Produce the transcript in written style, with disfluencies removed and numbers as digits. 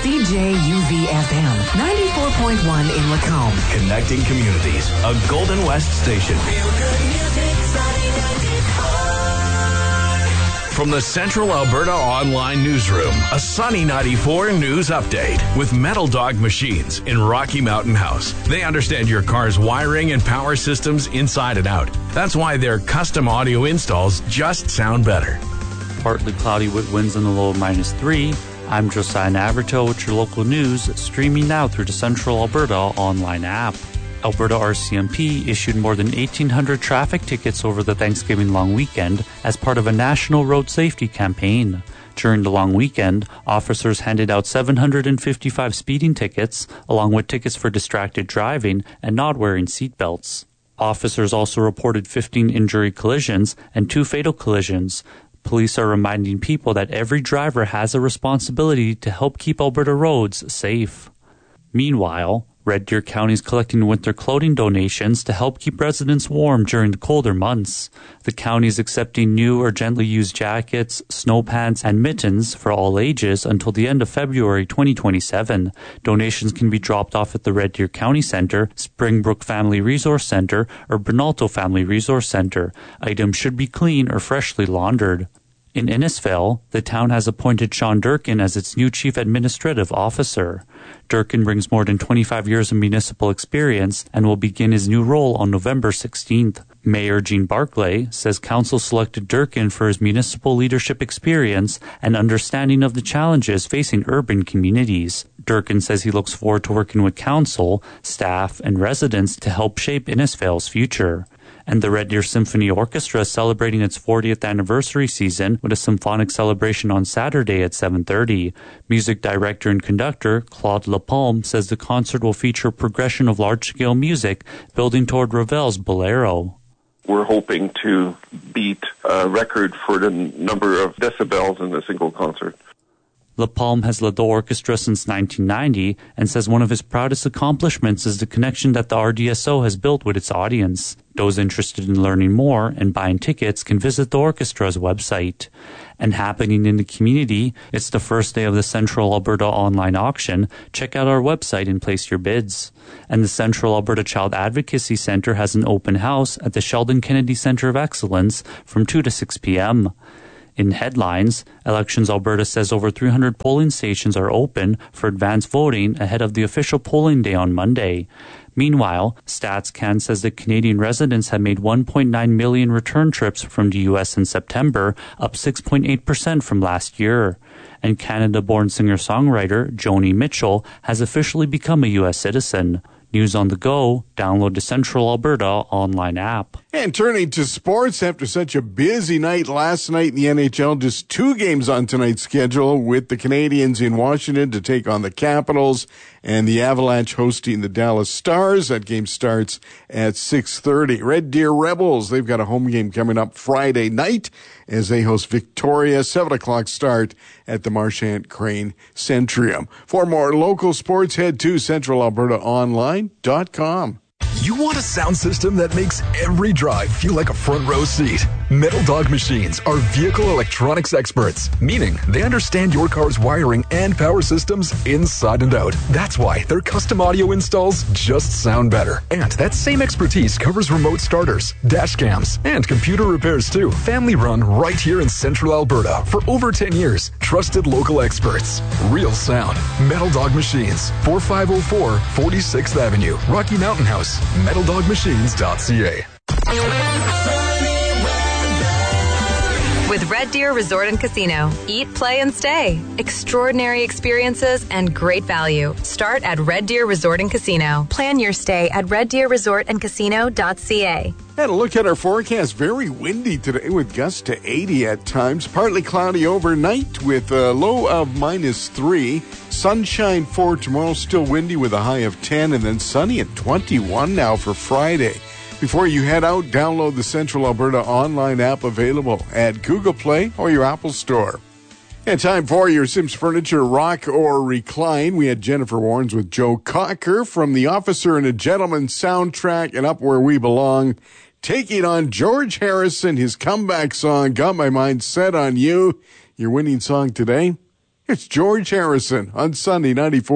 CJUV-FM, 94.1 in Lacombe. Connecting communities, a Golden West station. Feel good music, Sunny 94. From the Central Alberta Online Newsroom, a Sunny 94 news update with Metal Dog Machines in Rocky Mountain House. They understand your car's wiring and power systems inside and out. That's why their custom audio installs just sound better. Partly cloudy with winds in the low of -3. I'm Josiah Navarto with your local news, streaming now through the Central Alberta online app. Alberta RCMP issued more than 1,800 traffic tickets over the Thanksgiving long weekend as part of a national road safety campaign. During the long weekend, officers handed out 755 speeding tickets, along with tickets for distracted driving and not wearing seatbelts. Officers also reported 15 injury collisions and 2 fatal collisions. Police are reminding people that every driver has a responsibility to help keep Alberta roads safe. Meanwhile, Red Deer County is collecting winter clothing donations to help keep residents warm during the colder months. The county is accepting new or gently used jackets, snow pants, and mittens for all ages until the end of February 2027. Donations can be dropped off at the Red Deer County Centre, Springbrook Family Resource Centre, or Benalto Family Resource Centre. Items should be clean or freshly laundered. In Innisfail, the town has appointed Sean Durkin as its new Chief Administrative Officer. Durkin brings more than 25 years of municipal experience and will begin his new role on November 16th. Mayor Jean Barclay says council selected Durkin for his municipal leadership experience and understanding of the challenges facing urban communities. Durkin says he looks forward to working with council, staff, and residents to help shape Innisfail's future. And the Red Deer Symphony Orchestra is celebrating its 40th anniversary season with a symphonic celebration on Saturday at 7:30. Music director and conductor Claude Lapalme says the concert will feature a progression of large-scale music building toward Ravel's Bolero. We're hoping to beat a record for the number of decibels in a single concert. Lapalme has led the orchestra since 1990 and says one of his proudest accomplishments is the connection that the RDSO has built with its audience. Those interested in learning more and buying tickets can visit the orchestra's website. And happening in the community, it's the first day of the Central Alberta online auction. Check out our website and place your bids. And the Central Alberta Child Advocacy Centre has an open house at the Sheldon Kennedy Centre of Excellence from 2 to 6 p.m. In headlines, Elections Alberta says over 300 polling stations are open for advanced voting ahead of the official polling day on Monday. Meanwhile, StatsCan says that Canadian residents have made 1.9 million return trips from the U.S. in September, up 6.8% from last year. And Canada-born singer-songwriter Joni Mitchell has officially become a U.S. citizen. News on the go, download the Central Alberta online app. And turning to sports, after such a busy night last night in the NHL, just 2 games on tonight's schedule with the Canadiens in Washington to take on the Capitals and the Avalanche hosting the Dallas Stars. That game starts at 6:30. Red Deer Rebels, they've got a home game coming up Friday night as they host Victoria, 7 o'clock start at the Marchant Crane Centrium. For more local sports, head to centralalbertaonline.com. You want a sound system that makes every drive feel like a front row seat? Metal Dog Machines are vehicle electronics experts, meaning they understand your car's wiring and power systems inside and out. That's why their custom audio installs just sound better. And that same expertise covers remote starters, dash cams, and computer repairs too. Family run right here in Central Alberta for over 10 years. Trusted local experts. Real sound. Metal Dog Machines, 4504 46th Avenue, Rocky Mountain House. MetalDogMachines.ca. With Red Deer Resort and Casino. Eat, play, and stay. Extraordinary experiences and great value. Start at Red Deer Resort and Casino. Plan your stay at reddeerresortandcasino.ca. And a look at our forecast. Very windy today with gusts to 80 at times. Partly cloudy overnight with a low of -3. Sunshine for tomorrow. Still windy with a high of 10. And then sunny at 21 now for Friday. Before you head out, download the Central Alberta online app available at Google Play or your Apple Store. And time for your Sims Furniture Rock or Recline. We had Jennifer Warnes with Joe Cocker from The Officer and a Gentleman soundtrack and Up Where We Belong. Taking on George Harrison, his comeback song, Got My Mind Set on You. Your winning song today, It's George Harrison on Sunday 94.